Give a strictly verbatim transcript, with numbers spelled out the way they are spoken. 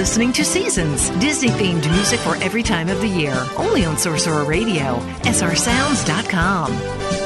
listening to Seasons, Disney-themed music for every time of the year. Only on Sorcerer Radio, S R sounds dot com.